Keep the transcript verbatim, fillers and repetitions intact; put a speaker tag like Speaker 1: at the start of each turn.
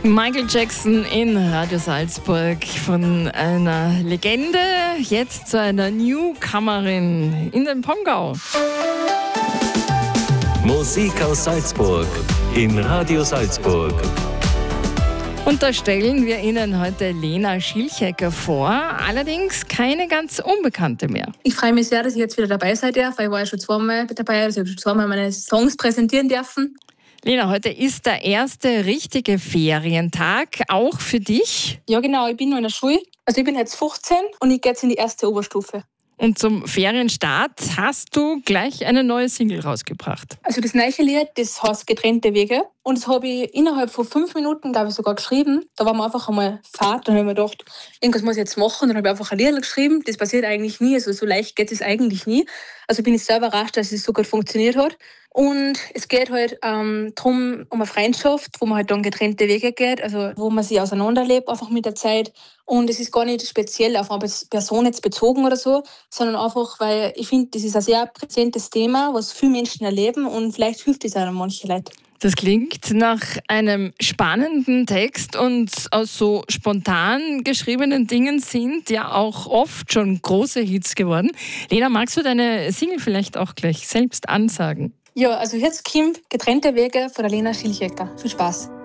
Speaker 1: Michael Jackson in Radio Salzburg, von einer Legende jetzt zu einer Newcomerin in den Pongau.
Speaker 2: Musik aus Salzburg in Radio Salzburg.
Speaker 1: Und da stellen wir Ihnen heute Lena Schilchecker vor, allerdings keine ganz Unbekannte mehr.
Speaker 3: Ich freue mich sehr, dass ich jetzt wieder dabei sein darf, weil ich war ja schon zweimal dabei, also ich habe schon zweimal meine Songs präsentieren dürfen.
Speaker 1: Lena, heute ist der erste richtige Ferientag, auch für dich.
Speaker 3: Ja genau, ich bin noch in der Schule, also ich bin jetzt fünfzehn und ich gehe jetzt in die erste Oberstufe.
Speaker 1: Und zum Ferienstart hast du gleich eine neue Single rausgebracht.
Speaker 3: Also das neue Lied, das heißt «Getrennte Wege». Und das habe ich innerhalb von fünf Minuten, glaube ich, sogar geschrieben. Da war mir einfach einmal Fahrt. Dann habe ich mir gedacht, irgendwas muss ich jetzt machen. Dann habe ich einfach ein Lied geschrieben. Das passiert eigentlich nie. Also so leicht geht es eigentlich nie. Also bin ich sehr überrascht, dass es so gut funktioniert hat. Und es geht halt ähm, darum, um eine Freundschaft, wo man halt dann getrennte Wege geht, also wo man sich auseinanderlebt, einfach mit der Zeit. Und es ist gar nicht speziell auf eine Person jetzt bezogen oder so, sondern einfach, weil ich finde, das ist ein sehr präsentes Thema, was viele Menschen erleben und vielleicht hilft es auch manchen Leuten.
Speaker 1: Das klingt nach einem spannenden Text und aus so spontan geschriebenen Dingen sind ja auch oft schon große Hits geworden. Lena, magst du deine Single vielleicht auch gleich selbst ansagen?
Speaker 3: Ja, also jetzt kommt «Getrennte Wege» von der Lena Schilchecker. Viel Spaß!